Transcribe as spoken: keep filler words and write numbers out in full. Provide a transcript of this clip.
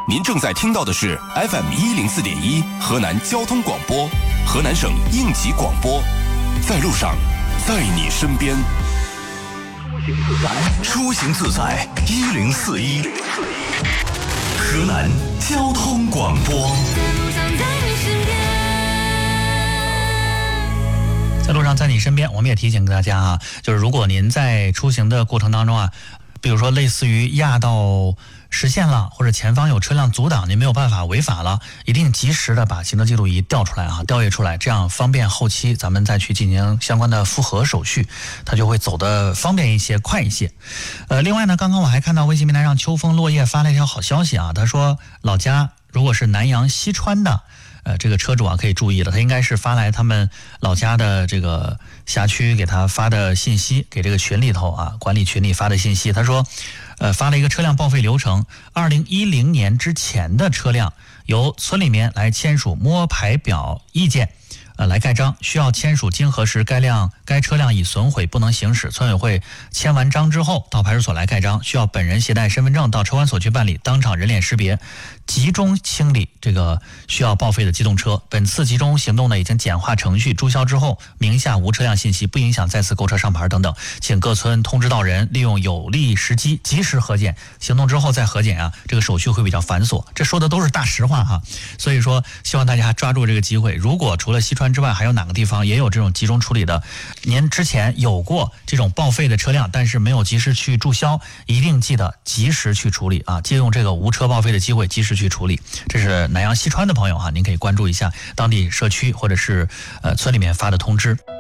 您正在听到的是 F M 一零四点一河南交通广播，河南省应急广播，在路上，在你身边。 出行自在一零四一，河南交通广播。 在路上，在你身边，我们也提醒大家啊，就是如果您在出行的过程当中啊，比如说类似于压到实线了，或者前方有车辆阻挡，您没有办法违法了，一定及时的把行车记录仪调出来啊，调阅出来，这样方便后期咱们再去进行相关的复核手续，它就会走得方便一些，快一些。呃，另外呢，刚刚我还看到微信平台上秋风落叶发了一条好消息啊，他说老家如果是南阳西川的。呃，这个车主啊可以注意了，他应该是发来他们老家的这个辖区给他发的信息，给这个群里头啊管理群里发的信息。他说，呃，发了一个车辆报废流程，二零一零年之前的车辆由村里面来签署摸排表意见。呃，来盖章需要签署经核实该辆该车辆已损毁不能行驶，村委会签完章之后到派出所来盖章，需要本人携带身份证到车管所去办理，当场人脸识别，集中清理这个需要报废的机动车。本次集中行动呢已经简化程序，注销之后名下无车辆信息，不影响再次购车上牌等等，请各村通知到人，利用有利时机及时核检，行动之后再核检啊，这个手续会比较繁琐。这说的都是大实话哈，所以说希望大家抓住这个机会，如果除了西川之外还有哪个地方也有这种集中处理的，您之前有过这种报废的车辆但是没有及时去注销，一定记得及时去处理啊，借用这个无车报废的机会及时去处理。这是南阳西川的朋友哈，您可以关注一下当地社区或者是呃村里面发的通知。